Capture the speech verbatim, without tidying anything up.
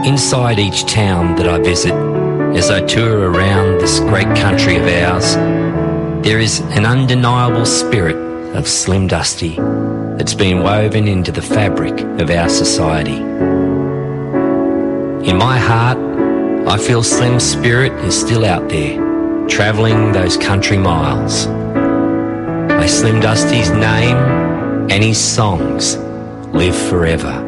Inside each town that I visit, as I tour around this great country of ours, there is an undeniable spirit of Slim Dusty that's been woven into the fabric of our society. In my heart, I feel Slim's spirit is still out there, travelling those country miles. May Slim Dusty's name and his songs live forever.